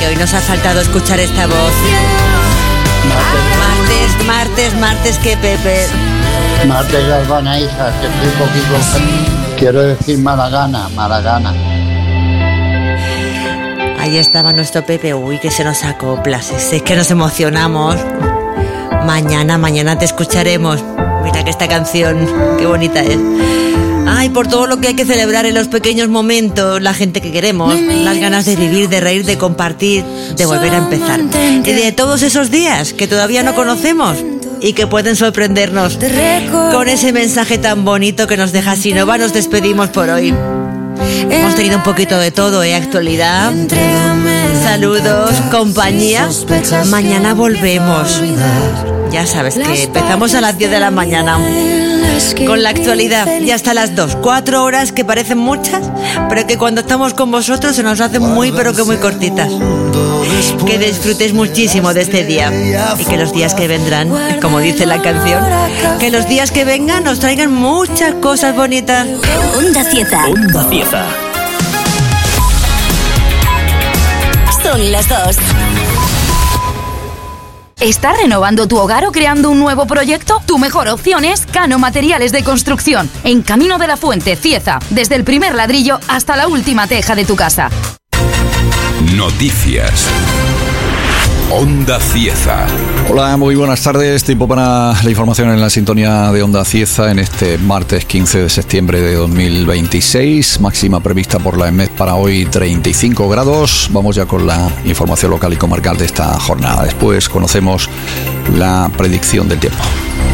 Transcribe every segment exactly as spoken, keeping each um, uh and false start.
que hoy nos ha faltado escuchar esta voz. Martes, martes, martes, que Pepe. Martes Galvana, hija, que estoy un poquito... Quiero decir mala gana, mala gana. Ahí estaba nuestro Pepe. Uy, que se nos acopla. Es que nos emocionamos. Mañana, mañana te escucharemos. Mira que esta canción, qué bonita es. Ay, por todo lo que hay que celebrar en los pequeños momentos, la gente que queremos, las ganas de vivir, de reír, de compartir, de volver a empezar. Y de todos esos días que todavía no conocemos y que pueden sorprendernos con ese mensaje tan bonito que nos deja Sinova. Nos despedimos por hoy. Hemos tenido un poquito de todo, ¿eh? Actualidad, saludos, compañía. Mañana volvemos. Ya sabes que empezamos a las diez de la mañana con la actualidad y hasta las dos. Cuatro horas que parecen muchas, pero que cuando estamos con vosotros se nos hacen muy, pero que muy cortitas. Que disfrutéis muchísimo de este día y que los días que vendrán, como dice la canción, que los días que vengan nos traigan muchas cosas bonitas. Onda Cieza. Onda Cieza. Son las dos. ¿Estás renovando tu hogar o creando un nuevo proyecto? Tu mejor opción es Cano Materiales de Construcción, en Camino de la Fuente, Cieza, desde el primer ladrillo hasta la última teja de tu casa. Noticias. Onda Cieza. Hola, muy buenas tardes. Tiempo para la información en la sintonía de Onda Cieza en este martes quince de septiembre de dos mil veintiséis. Máxima prevista por la EMET para hoy treinta y cinco grados. Vamos ya con la información local y comarcal de esta jornada. Después conocemos la predicción del tiempo.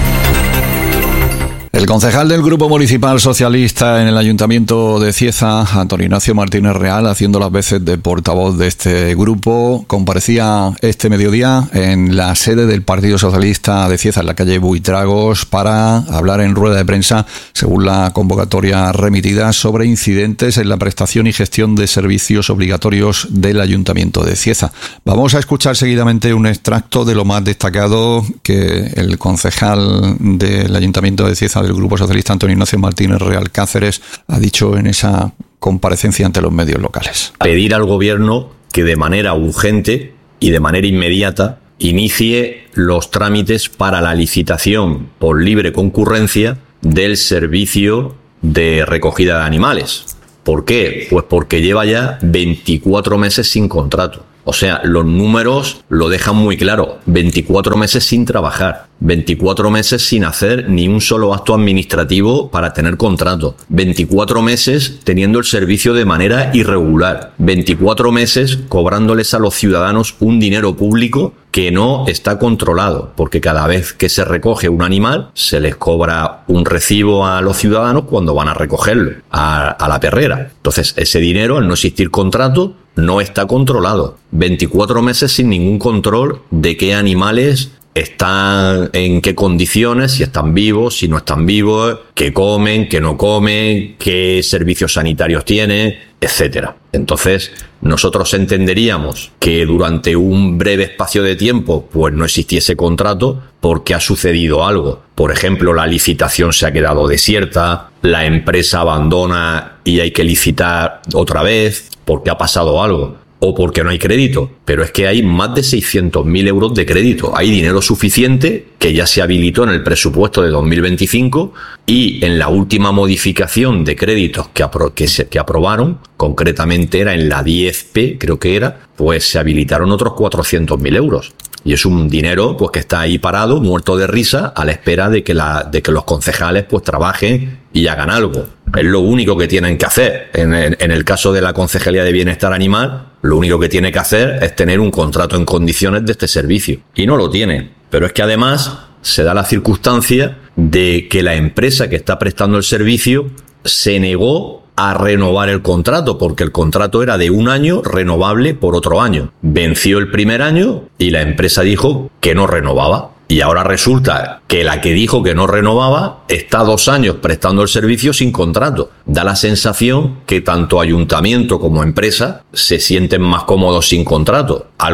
El concejal del Grupo Municipal Socialista en el Ayuntamiento de Cieza, Antonio Ignacio Martínez Real, haciendo las veces de portavoz de este grupo, comparecía este mediodía en la sede del Partido Socialista de Cieza, en la calle Buitragos, para hablar en rueda de prensa, según la convocatoria remitida, sobre incidentes en la prestación y gestión de servicios obligatorios del Ayuntamiento de Cieza. Vamos a escuchar seguidamente un extracto de lo más destacado que el concejal del Ayuntamiento de Cieza del Grupo Socialista, Antonio Ignacio Martínez Real Cáceres, ha dicho en esa comparecencia ante los medios locales. Pedir al Gobierno que de manera urgente y de manera inmediata inicie los trámites para la licitación por libre concurrencia del servicio de recogida de animales. ¿Por qué? Pues porque lleva ya veinticuatro meses sin contrato. O sea, los números lo dejan muy claro. veinticuatro meses sin trabajar. veinticuatro meses sin hacer ni un solo acto administrativo para tener contrato. veinticuatro meses teniendo el servicio de manera irregular. veinticuatro meses cobrándoles a los ciudadanos un dinero público que no está controlado, porque cada vez que se recoge un animal se les cobra un recibo a los ciudadanos cuando van a recogerlo a, a la perrera. Entonces, ese dinero, al no existir contrato, no está controlado. veinticuatro meses sin ningún control de qué animales están, en qué condiciones, si están vivos, si no están vivos, qué comen, qué no comen, qué servicios sanitarios tienen, etcétera. Entonces, nosotros entenderíamos que durante un breve espacio de tiempo pues no existiese contrato porque ha sucedido algo. Por ejemplo, la licitación se ha quedado desierta, la empresa abandona y hay que licitar otra vez porque ha pasado algo, o porque no hay crédito. Pero es que hay más de seiscientos mil euros de crédito. Hay dinero suficiente que ya se habilitó en el presupuesto de dos mil veinticinco y en la última modificación de créditos que, apro- que, se, que aprobaron, concretamente era en la diez P, creo que era, pues se habilitaron otros cuatrocientos mil euros. Y es un dinero pues que está ahí parado, muerto de risa, a la espera de que, la, de que los concejales pues trabajen y hagan algo. Es lo único que tienen que hacer. En el, en el caso de la Concejalía de Bienestar Animal, lo único que tiene que hacer es tener un contrato en condiciones de este servicio. Y no lo tiene. Pero es que además se da la circunstancia de que la empresa que está prestando el servicio se negó a renovar el contrato, porque el contrato era de un año renovable por otro año. Venció el primer año y la empresa dijo que no renovaba. Y ahora resulta que la que dijo que no renovaba está dos años prestando el servicio sin contrato. Da la sensación que tanto ayuntamiento como empresa se sienten más cómodos sin contrato. Algo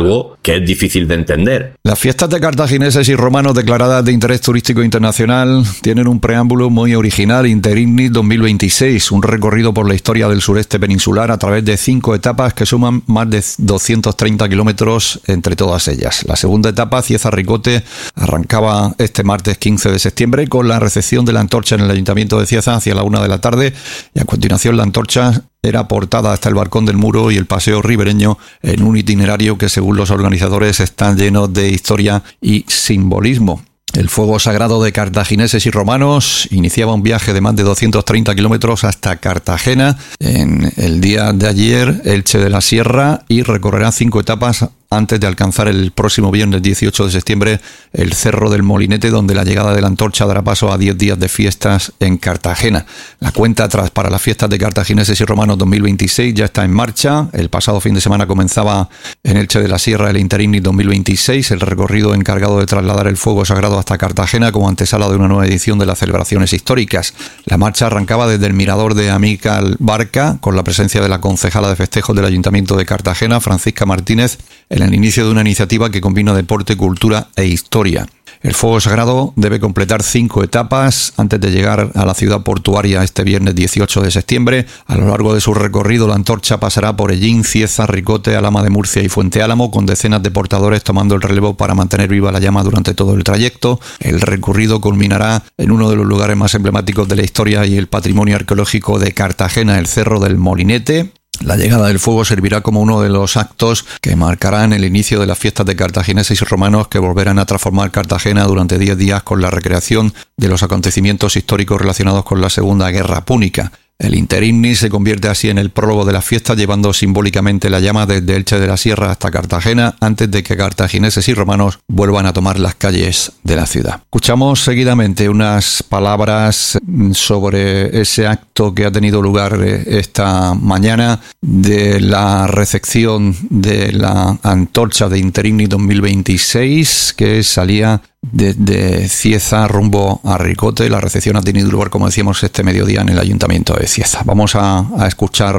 que es difícil de entender. Las fiestas de cartagineses y romanos declaradas de interés turístico internacional tienen un preámbulo muy original, Interignis dos mil veintiséis, un recorrido por la historia del sureste peninsular a través de cinco etapas que suman más de doscientos treinta kilómetros entre todas ellas. La segunda etapa, Cieza-Ricote, arrancaba este martes quince de septiembre con la recepción de la antorcha en el Ayuntamiento de Cieza hacia la una de la tarde y a continuación la antorcha era portada hasta el Balcón del Muro y el paseo ribereño en un itinerario que, según los organizadores, está lleno de historia y simbolismo. El fuego sagrado de cartagineses y romanos iniciaba un viaje de más de doscientos treinta kilómetros hasta Cartagena en el día de ayer, Elche de la Sierra, y recorrerá cinco etapas antes de alcanzar el próximo viernes dieciocho de septiembre el Cerro del Molinete, donde la llegada de la antorcha dará paso a diez días de fiestas en Cartagena. La cuenta atrás para las fiestas de cartagineses y romanos dos mil veintiséis ya está en marcha. El pasado fin de semana comenzaba en Elche de la Sierra el Interignis dos mil veintiséis, el recorrido encargado de trasladar el fuego sagrado hasta Cartagena como antesala de una nueva edición de las celebraciones históricas. La marcha arrancaba desde el mirador de Amical Barca, con la presencia de la concejala de festejos del Ayuntamiento de Cartagena, Francisca Martínez, en el inicio de una iniciativa que combina deporte, cultura e historia. El fuego sagrado debe completar cinco etapas antes de llegar a la ciudad portuaria este viernes dieciocho de septiembre. A lo largo de su recorrido, la antorcha pasará por Ellín, Cieza, Ricote, Alhama de Murcia y Fuente Álamo, con decenas de portadores tomando el relevo para mantener viva la llama durante todo el trayecto. El recorrido culminará en uno de los lugares más emblemáticos de la historia y el patrimonio arqueológico de Cartagena, el Cerro del Molinete. La llegada del fuego servirá como uno de los actos que marcarán el inicio de las fiestas de cartagineses y romanos, que volverán a transformar Cartagena durante diez días con la recreación de los acontecimientos históricos relacionados con la Segunda Guerra Púnica. El Interignis se convierte así en el prólogo de la fiesta, llevando simbólicamente la llama desde Elche de la Sierra hasta Cartagena, antes de que cartagineses y romanos vuelvan a tomar las calles de la ciudad. Escuchamos seguidamente unas palabras sobre ese acto que ha tenido lugar esta mañana de la recepción de la antorcha de Interignis dos mil veintiséis, que salía desde Cieza rumbo a Ricote. La recepción ha tenido lugar, como decíamos, este mediodía en el Ayuntamiento de Cieza. Vamos a, a escuchar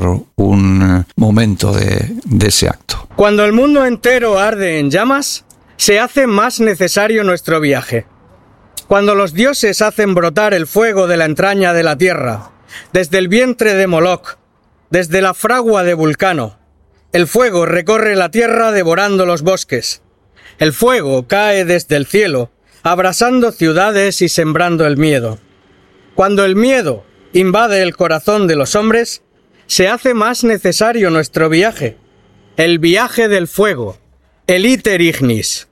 un momento de, de ese acto. Cuando el mundo entero arde en llamas, se hace más necesario nuestro viaje. Cuando los dioses hacen brotar el fuego de la entraña de la tierra, desde el vientre de Moloch, desde la fragua de Vulcano, el fuego recorre la tierra devorando los bosques. El fuego cae desde el cielo, abrasando ciudades y sembrando el miedo. Cuando el miedo invade el corazón de los hombres, se hace más necesario nuestro viaje, el viaje del fuego, el Interignis.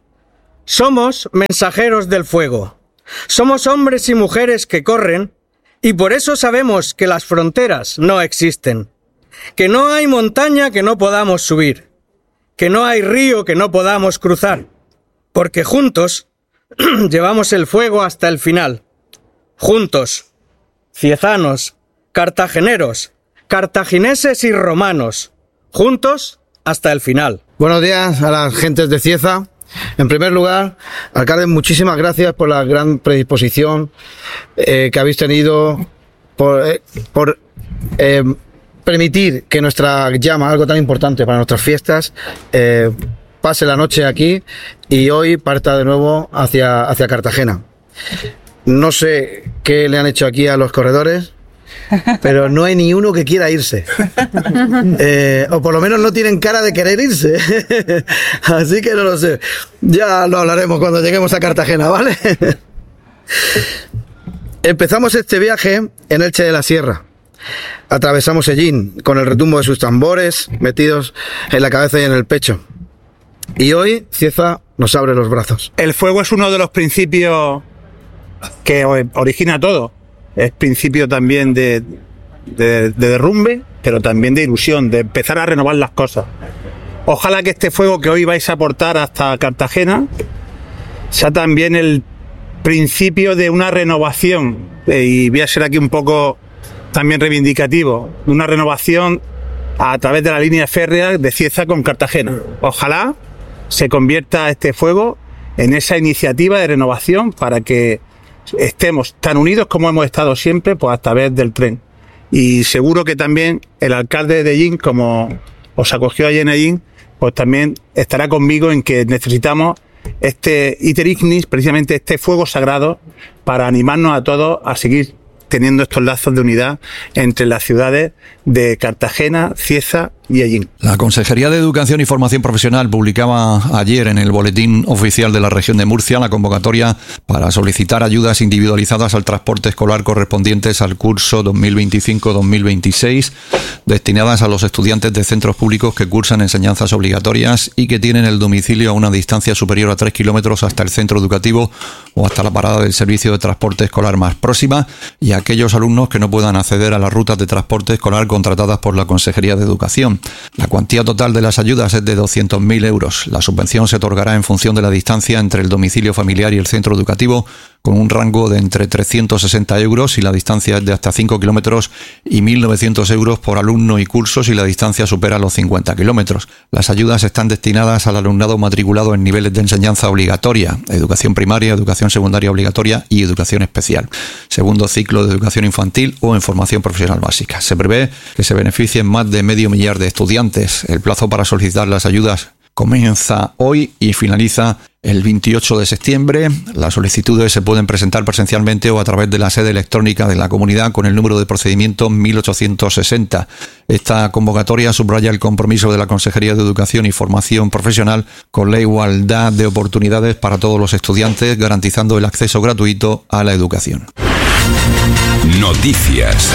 Somos mensajeros del fuego. Somos hombres y mujeres que corren, y por eso sabemos que las fronteras no existen, que no hay montaña que no podamos subir, que no hay río que no podamos cruzar, porque juntos llevamos el fuego hasta el final. Juntos, ciezanos, cartageneros, cartagineses y romanos, juntos hasta el final. Buenos días a las gentes de Cieza. En primer lugar, alcalde, muchísimas gracias por la gran predisposición eh, que habéis tenido por, eh, por eh, permitir que nuestra llama, algo tan importante para nuestras fiestas, eh, pase la noche aquí y hoy parta de nuevo hacia, hacia Cartagena. No sé qué le han hecho aquí a los corredores, pero no hay ni uno que quiera irse. Eh, o por lo menos no tienen cara de querer irse. Así que no lo sé. Ya lo hablaremos cuando lleguemos a Cartagena, ¿vale? Empezamos este viaje en Elche de la Sierra. Atravesamos Ellín con el retumbo de sus tambores metidos en la cabeza y en el pecho. Y hoy Cieza nos abre los brazos. El fuego es uno de los principios que origina todo. Es principio también de, de, de derrumbe, pero también de ilusión, de empezar a renovar las cosas. Ojalá que este fuego que hoy vais a aportar hasta Cartagena sea también el principio de una renovación, y voy a ser aquí un poco también reivindicativo, una renovación a través de la línea férrea de Cieza con Cartagena. Ojalá se convierta este fuego en esa iniciativa de renovación para que estemos tan unidos como hemos estado siempre, pues a través del tren. Y seguro que también el alcalde de Ellín, como os acogió allí en Ellín, pues también estará conmigo en que necesitamos este iter ignis, precisamente este fuego sagrado, para animarnos a todos a seguir teniendo estos lazos de unidad entre las ciudades de Cartagena, Cieza y Hellín. La Consejería de Educación y Formación Profesional publicaba ayer en el Boletín Oficial de la Región de Murcia la convocatoria para solicitar ayudas individualizadas al transporte escolar correspondientes al curso dos mil veinticinco dos mil veintiséis, destinadas a los estudiantes de centros públicos que cursan enseñanzas obligatorias y que tienen el domicilio a una distancia superior a tres kilómetros hasta el centro educativo o hasta la parada del servicio de transporte escolar más próxima, y a aquellos alumnos que no puedan acceder a las rutas de transporte escolar contratadas por la Consejería de Educación. La cuantía total de las ayudas es de doscientos mil euros. La subvención se otorgará en función de la distancia entre el domicilio familiar y el centro educativo, con un rango de entre trescientos sesenta euros si la distancia es de hasta cinco kilómetros y mil novecientos euros por alumno y curso si la distancia supera los cincuenta kilómetros. Las ayudas están destinadas al alumnado matriculado en niveles de enseñanza obligatoria, educación primaria, educación secundaria obligatoria y educación especial, segundo ciclo de educación infantil o en formación profesional básica. Se prevé que se beneficien más de medio millar de estudiantes. El plazo para solicitar las ayudas comienza hoy y finaliza el veintiocho de septiembre. Las solicitudes se pueden presentar presencialmente o a través de la sede electrónica de la comunidad con el número de procedimiento mil ochocientos sesenta. Esta convocatoria subraya el compromiso de la Consejería de Educación y Formación Profesional con la igualdad de oportunidades para todos los estudiantes, garantizando el acceso gratuito a la educación. Noticias.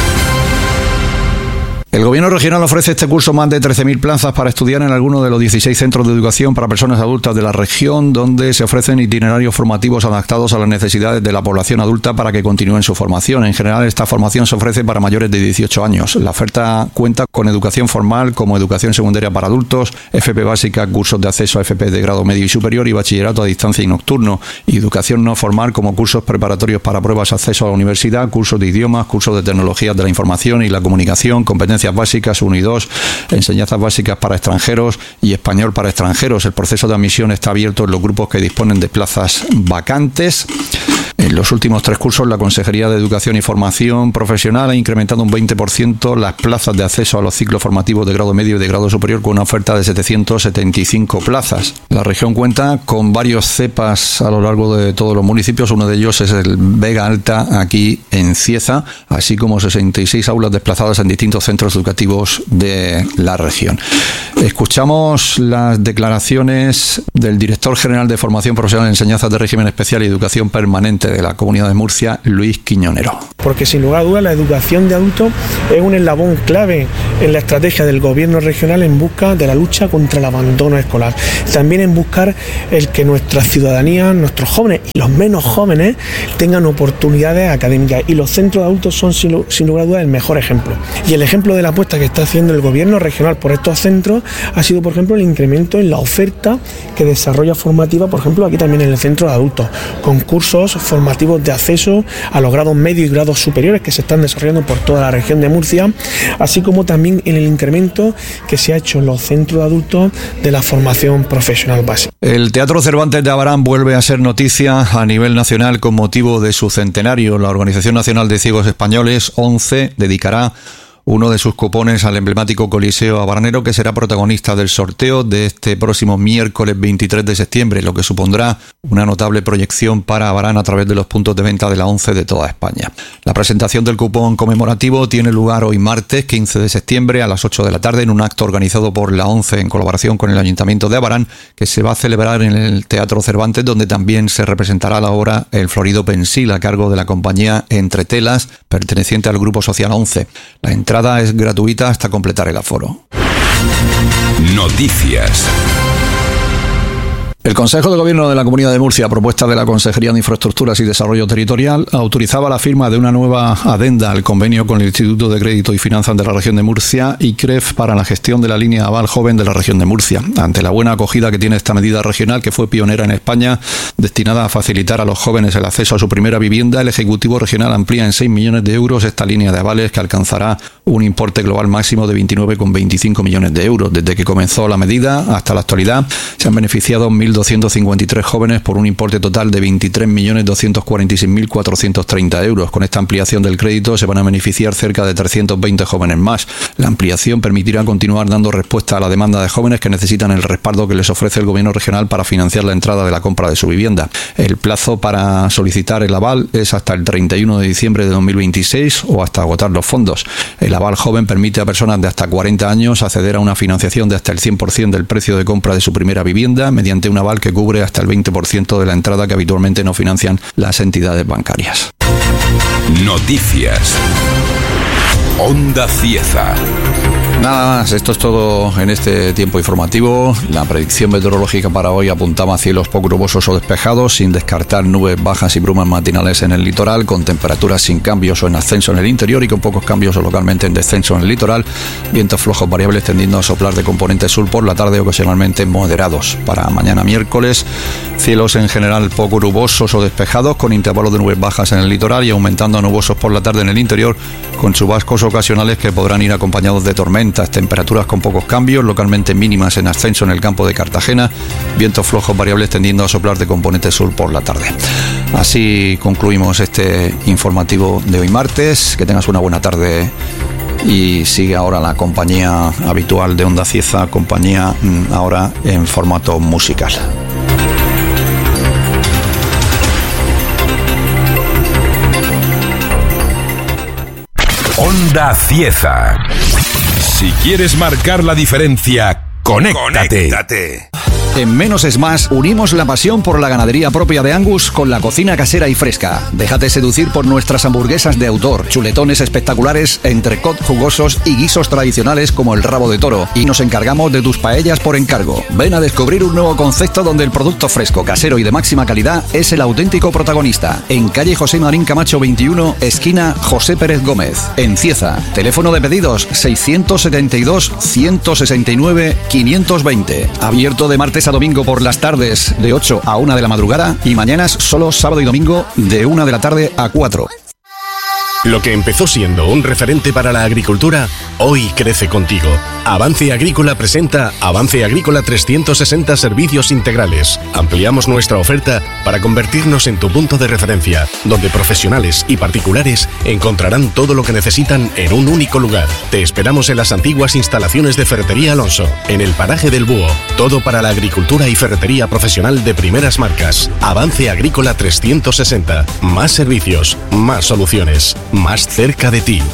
El Gobierno regional ofrece este curso más de trece mil plazas para estudiar en alguno de los dieciséis centros de educación para personas adultas de la región, donde se ofrecen itinerarios formativos adaptados a las necesidades de la población adulta para que continúen su formación. En general, esta formación se ofrece para mayores de dieciocho años. La oferta cuenta con educación formal como educación secundaria para adultos, F P básica, cursos de acceso a F P de grado medio y superior y bachillerato a distancia y nocturno, y educación no formal como cursos preparatorios para pruebas, acceso a la universidad, cursos de idiomas, cursos de tecnologías de la información y la comunicación, competencias básicas uno y dos, enseñanzas básicas para extranjeros y español para extranjeros. El proceso de admisión está abierto en los grupos que disponen de plazas vacantes. En los últimos tres cursos, la Consejería de Educación y Formación Profesional ha incrementado un veinte por ciento las plazas de acceso a los ciclos formativos de grado medio y de grado superior, con una oferta de setecientas setenta y cinco plazas. La región cuenta con varios cepas a lo largo de todos los municipios. Uno de ellos es el Vega Alta, aquí en Cieza, así como sesenta y seis aulas desplazadas en distintos centros educativos de la región. Escuchamos las declaraciones del director general de Formación Profesional en Enseñanzas de Régimen Especial y Educación Permanente de la Comunidad de Murcia, Luis Quiñonero. Porque sin lugar a dudas la educación de adultos es un eslabón clave en la estrategia del gobierno regional en busca de la lucha contra el abandono escolar. También en buscar el que nuestra ciudadanía, nuestros jóvenes y los menos jóvenes tengan oportunidades académicas, y los centros de adultos son sin, sin lugar a dudas el mejor ejemplo. Y el ejemplo de la apuesta que está haciendo el gobierno regional por estos centros ha sido, por ejemplo, el incremento en la oferta que desarrolla formativa, por ejemplo, aquí también en el centro de adultos, con cursos formativos de acceso a los grados medios y grados superiores que se están desarrollando por toda la región de Murcia, así como también en el incremento que se ha hecho en los centros de adultos de la formación profesional básica. El Teatro Cervantes de Abarán vuelve a ser noticia a nivel nacional con motivo de su centenario. La Organización Nacional de Ciegos Españoles, ONCE, dedicará uno de sus cupones al emblemático Coliseo Abaranero, que será protagonista del sorteo de este próximo miércoles veintitrés de septiembre, lo que supondrá una notable proyección para Abarán a través de los puntos de venta de la ONCE de toda España. La presentación del cupón conmemorativo tiene lugar hoy martes quince de septiembre a las ocho de la tarde en un acto organizado por la ONCE en colaboración con el Ayuntamiento de Abarán, que se va a celebrar en el Teatro Cervantes, donde también se representará la obra El Florido Pensil a cargo de la compañía Entre Telas, perteneciente al Grupo Social ONCE. La entrada es gratuita hasta completar el aforo. Noticias. El Consejo de Gobierno de la Comunidad de Murcia, a propuesta de la Consejería de Infraestructuras y Desarrollo Territorial, autorizaba la firma de una nueva adenda al convenio con el Instituto de Crédito y Finanzas de la Región de Murcia, I C R E F, para la gestión de la línea Aval Joven de la Región de Murcia. Ante la buena acogida que tiene esta medida regional, que fue pionera en España, destinada a facilitar a los jóvenes el acceso a su primera vivienda, el Ejecutivo Regional amplía en seis millones de euros esta línea de avales, que alcanzará un importe global máximo de veintinueve coma veinticinco millones de euros. Desde que comenzó la medida hasta la actualidad, se han beneficiado mil mil doscientos cincuenta y tres jóvenes por un importe total de veintitrés millones doscientos cuarenta y seis mil cuatrocientos treinta euros. Con esta ampliación del crédito se van a beneficiar cerca de trescientos veinte jóvenes más. La ampliación permitirá continuar dando respuesta a la demanda de jóvenes que necesitan el respaldo que les ofrece el Gobierno regional para financiar la entrada de la compra de su vivienda. El plazo para solicitar el aval es hasta el treinta y uno de diciembre de dos mil veintiséis o hasta agotar los fondos. El aval joven permite a personas de hasta cuarenta años acceder a una financiación de hasta el cien por ciento del precio de compra de su primera vivienda mediante un aval que cubre hasta el veinte por ciento de la entrada que habitualmente no financian las entidades bancarias. Noticias. Onda Cieza. Nada más, esto es todo en este tiempo informativo. La predicción meteorológica para hoy apuntaba a cielos poco nubosos o despejados, sin descartar nubes bajas y brumas matinales en el litoral, con temperaturas sin cambios o en ascenso en el interior y con pocos cambios o localmente en descenso en el litoral. Vientos flojos variables tendiendo a soplar de componente sur por la tarde, ocasionalmente moderados. Para mañana miércoles, cielos en general poco nubosos o despejados, con intervalos de nubes bajas en el litoral y aumentando a nubosos por la tarde en el interior, con chubascos ocasionales que podrán ir acompañados de tormentas. Temperaturas con pocos cambios, localmente mínimas en ascenso en el campo de Cartagena, vientos flojos variables tendiendo a soplar de componente sur por la tarde. Así concluimos este informativo de hoy martes. Que tengas una buena tarde y sigue ahora la compañía habitual de Onda Cieza, compañía ahora en formato musical. Onda Cieza. Si quieres marcar la diferencia, conéctate. Conéctate. En Menos es Más, unimos la pasión por la ganadería propia de Angus con la cocina casera y fresca. Déjate seducir por nuestras hamburguesas de autor, chuletones espectaculares, entrecot jugosos y guisos tradicionales como el rabo de toro. Y nos encargamos de tus paellas por encargo. Ven a descubrir un nuevo concepto donde el producto fresco, casero y de máxima calidad es el auténtico protagonista. En calle José Marín Camacho veintiuno, esquina José Pérez Gómez. En Cieza, teléfono de pedidos seiscientos setenta y dos, ciento sesenta y nueve, quinientos veinte. Abierto de martes a domingo por las tardes de ocho a una de la madrugada y mañanas solo sábado y domingo de una de la tarde a cuatro. Lo que empezó siendo un referente para la agricultura, hoy crece contigo. Avance Agrícola presenta Avance Agrícola trescientos sesenta Servicios Integrales. Ampliamos nuestra oferta para convertirnos en tu punto de referencia, donde profesionales y particulares encontrarán todo lo que necesitan en un único lugar. Te esperamos en las antiguas instalaciones de Ferretería Alonso, en el paraje del Búho. Todo para la agricultura y ferretería profesional de primeras marcas. Avance Agrícola trescientos sesenta. Más servicios, más soluciones. Más cerca de ti.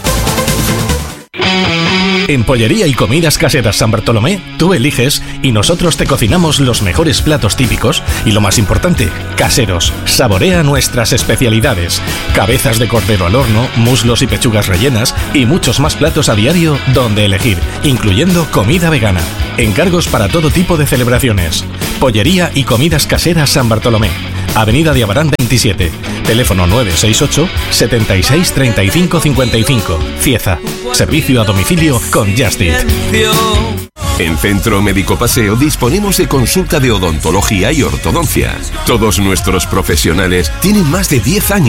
En Pollería y Comidas Caseras San Bartolomé, tú eliges y nosotros te cocinamos los mejores platos típicos y, lo más importante, caseros. Saborea nuestras especialidades. Cabezas de cordero al horno, muslos y pechugas rellenas y muchos más platos a diario donde elegir, incluyendo comida vegana. Encargos para todo tipo de celebraciones. Pollería y Comidas Caseras San Bartolomé. Avenida de Abarán veintisiete. Teléfono nueve seis ocho, setenta y seis, treinta y cinco, cincuenta y cinco. Cieza. Servicio a domicilio con Just Eat. En Centro Médico Paseo disponemos de consulta de odontología y ortodoncia. Todos nuestros profesionales tienen más de diez años